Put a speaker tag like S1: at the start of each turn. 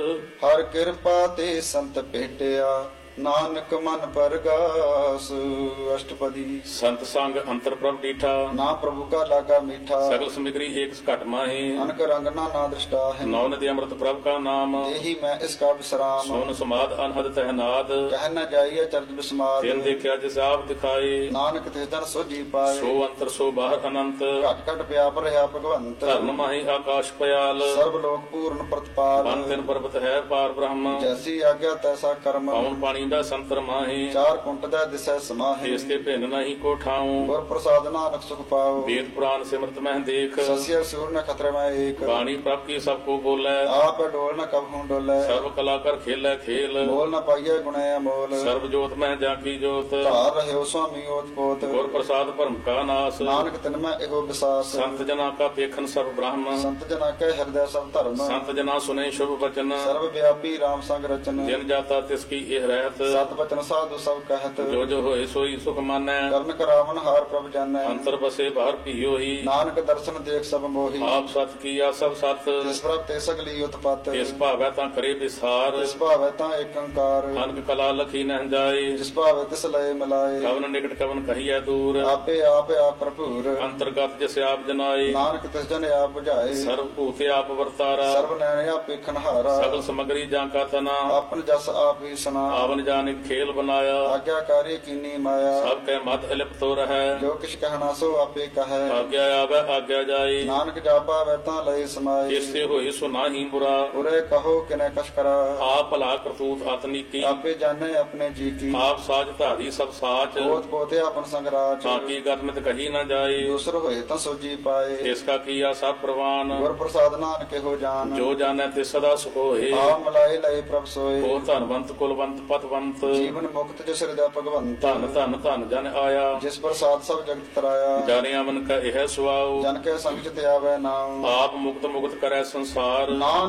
S1: ਹਰ ਕਿਰਪਾ ਤੇ ਸੰਤ ਭੇਟਿਆ, ਨਾਨਕ ਮਨ ਪਰਗਾਸ। ਅਸ਼ਟਪਦੀ।
S2: ਸੰਤ ਸੰਗ ਅੰਤਰ ਪ੍ਰਭ ਡੀਠਾ,
S1: ਨਾ ਪ੍ਰਭੂ ਕਾ ਲਾਗਾ ਮੀਠਾ,
S2: ਸਗਲ ਸਮਿਗਰੀ ਏਕ ਘਟ ਮਾਹੀ।
S1: ਅਨਕ ਰੰਗ ਨਾ ਦ੍ਰਿਸ਼ਟਾ ਹੈ,
S2: ਨੌ ਨਦੀ ਅੰਮ੍ਰਿਤ ਪ੍ਰਭ ਕਾ ਨਾਮ।
S1: ਦੇਹੀ ਮੈਂ ਇਸ ਕਾ ਵਿਸਰਾਮ,
S2: ਸੋਨ ਸਮਾਦ ਅਨਹਦ ਤਹਿਨਾਦ।
S1: ਕਹਿ ਨ ਜਾਈਏ ਚਰਜ ਬਿਸਮਾਦ,
S2: ਤਿਨ ਦੇਖਿਆ ਜਿਸ ਆਪ ਦਿਖਾਏ।
S1: ਨਾਨਕ ਤੇ ਜਨ ਸੋਜੀ ਪਾਏ,
S2: ਸੋ ਅੰਤਰ ਸੋ ਬਾਹਰ ਅਨੰਤ।
S1: ਘਟ ਘਟ ਵਿਆਪ ਰਿਹਾ ਭਗਵੰਤ,
S2: ਧਰਨ ਮਾਹੀ ਆਕਾਸ਼ ਪਿਆਲ।
S1: ਸਰਬ ਲੋਕ ਪੂਰਨ ਪ੍ਰਤਪਾਲ,
S2: ਬਨ ਤਿਨ ਪਰਬਤ ਹੈ ਪਾਰ ਬ੍ਰਹਮ।
S1: ਜੈਸੀ ਆਗਿਆ ਤੈਸਾ ਕਰਮ,
S2: ਪਵਨ ਪਾਣੀ ਦਾ ਸੰਤਰ ਮਾਹੀ।
S1: ਚਾਰ ਕੁੰਟ ਦਾ ਦਿਸੈ ਸਮਾਹੀ,
S2: ਇਸ ਤੇ ਭਿੰਨ ਨਹੀਂ ਕੋ ਠਾਉ।
S1: ਗੁਰ ਪ੍ਰਸਾਦ ਨਾਨਕ ਸੁਖ ਪਾਓ,
S2: ਵੇਦ ਪੁਰਾਨ ਸਿਮਰਤ ਮਹਿ ਦੇਖ।
S1: ਸਸਿਆ ਸੂਰ ਨ ਖਤਰੇ ਮੈਂ ਏਕ,
S2: ਬਾਣੀ ਪ੍ਰਭ ਕੀ ਸਭ ਕੋ ਬੋਲੇ।
S1: ਆਪ ਡੋਲ ਨ ਕਬ ਹੂੰ ਡੋਲੇ,
S2: ਸਰਬ ਕਲਾ ਕਰ ਖੇਲੇ ਖੇਲ।
S1: ਬੋਲ ਨ ਪਾਈਏ ਗੁਣੇ ਅਮੋਲ,
S2: ਸਰਬ ਜੋਤ ਮਹਿ ਜਾ ਕੀ ਜੋਤ।
S1: ਧਾਰ ਰਹਿਓ ਸੁਆਮੀ ਓਤ ਪੋਤ,
S2: ਗੁਰ ਪ੍ਰਸਾਦ ਭਰਮ ਕਾ ਨਾਸ।
S1: ਨਾਨਕ ਤਿਨ ਮੈਂ ਇਹੋ ਵਿਸਾਸ,
S2: ਸੰਤ ਜਨਾ ਕਾ ਦੇਖਨ ਸਰਬ ਬ੍ਰਹਮ।
S1: ਸੰਤ ਜਨਾ ਕੈ ਹਿਰਦੈ ਸਭ ਧਰਮ,
S2: ਸੰਤ ਜਨਾ ਸੁਨੇ ਸ਼ੁਭ ਬਚਨ।
S1: ਸਰਬ ਵਿਆਪੀ ਰਾਮ ਸੰਗ ਰਚਨ,
S2: ਜਿਨ ਜਾਤਾ ਤਿਸ ਕੀ ਇਹ ਰਹਿਤ।
S1: ਸਤ ਬਚਨ ਸਾਧੂ ਸਭ ਕਹਿਤ,
S2: ਜੋ ਜੋ ਹੋਏ ਸੋਈ ਸੁਖ ਮਾਨੈ।
S1: ਕਰਨ ਕਰਾਵਨ ਹਾਰ ਪ੍ਰਭ ਜਾਣੈ,
S2: ਅੰਤਰ ਬਸੇ ਬਾਹਰ ਭੀਓ ਹੀ।
S1: ਨਾਨਕ ਦਰਸ਼ਨ ਦੇਖ ਸਭ ਮੋਹੀ,
S2: ਆਪ ਸਤ ਕੀਆ ਸਭ ਸਤ।
S1: ਜਿਸ ਪ੍ਰਭ ਤੇ ਸਗਲੀ ਉਤਪਤ,
S2: ਇਸ ਭਾਵੈ ਤਾਂ ਕਰੇ ਵਿਸਾਰ।
S1: ਜਿਸ ਭਾਵੈ ਤਾਂ ਏਕ ਓੰਕਾਰ,
S2: ਅਨਕ ਕਲਾ ਲਖੀ ਨਹਿ ਜਾਏ।
S1: ਜਿਸ ਭਾਵੈ ਤਿਸ ਲਏ ਮਿਲਾਏ,
S2: ਕਵਨ ਨਿਕਟ ਕਵਨ ਕਹੀਐ ਦੂਰ।
S1: ਆਪੇ ਆਪ ਭਰਪੂਰ,
S2: ਅੰਤਰਗਤ ਜਿਸ ਆਪ ਜਨਾਏ।
S1: ਨਾਨਕ ਤਿਸ ਜਨ ਆਪ ਬੁਝਾਏ,
S2: ਸਰਬ ਭੂਤੇ ਆਪ ਵਰਤਾਰਾ।
S1: ਸਰਬ ਨੈਣ ਆਪ ਵੇਖਣ ਹਾਰਾ,
S2: ਸਗਲ ਸਮਗਰੀ ਜਾਂ ਕਾ ਤਨਾ।
S1: ਆਪਨ ਜਸ ਆਪ ਹੀ ਸੁਨਾ,
S2: ਆਵਨ ਜਾਨਿ ਖੇਲ ਬਨਾਇਆ।
S1: ਆਗਿਆਕਾਰੀ ਕੀਨੀ ਮਾਇਆ,
S2: ਸਭ ਕੈ ਮਦ ਅਲਿਪਤ ਹੋ ਰਹੈ।
S1: ਜੋ ਕਿਛ ਕਹਿਣਾ ਸੋ ਆਪੇ ਕਹੈ,
S2: ਆਗਿਆ ਆਵੈ ਆਗਿਆ ਜਾਏ।
S1: ਨਾਨਕ ਜਾਪਾ ਵੈ ਤਾਂ ਲਈ ਸਮਾਏ,
S2: ਜਿਸੇ ਹੋਏ ਸੋ ਨਾਹੀ ਬੁਰਾ।
S1: ਉਰੇ ਕਹੋ ਕਿਨੇ ਕਛ ਕਰਾ,
S2: ਆਪ ਭਲਾ ਕਰਤੂਤ ਆਤਨੀਕੀ।
S1: ਆਪੇ ਜਾਣੇ ਆਪਣੇ ਜੀ ਕੀ,
S2: ਆਪ ਸਾਜ ਧਾਰੀ ਸਭ ਸਾਚ।
S1: ਬੋਧ ਪੋਤੇ ਆਪਨ ਸੰਗਰਾਜ,
S2: ਤਾਂ ਕੀ ਗਤਮਿਤ ਕਹੀ ਨਾ ਜਾਏ।
S1: ਦੂਸਰ ਹੋਏ ਤਾਂ ਸੋਜੀ ਪਾਏ,
S2: ਇਸ ਕਾ ਕੀਆ ਸਭ ਪ੍ਰਵਾਨ।
S1: ਗੁਰ ਪ੍ਰਸਾਦ ਨਾਨਕ ਇਹੋ ਜਾਨ,
S2: ਜੋ ਜਾਣੈ ਤੇ ਸਦਾ ਸੁਖ ਹੋਏ।
S1: ਆਪ ਮਲਾਏ ਲਏ ਪ੍ਰਭ ਸੋਏ,
S2: ਉਹ ਧਨਵੰਤ ਕੁਲਵੰਤ ਪਤਵੰਤ।
S1: ਜੀਵਨ ਮੁਕਤ ਜਿਸ ਹਿਰਦੈ ਭਗਵੰਤ,
S2: ਧਨ ਧਨ ਧਨ ਜਨ ਆਇਆ।
S1: ਜਿਸ ਪ੍ਰਸਾਦ ਸਭ ਜਗਤ ਤਰਾਇਆ,
S2: ਜਾਣਿਆ ਮਨ ਕਾ ਇਹ ਸੁਆਉ।
S1: ਜਨ ਕੇ ਸੰਗ ਚ ਤੇ ਆਵੈ ਨਾਮ,
S2: ਆਪ ਮੁਕਤ ਮੁਕਤ ਕਰੈ ਸੰਸਾਰ।
S1: ਨਾਮ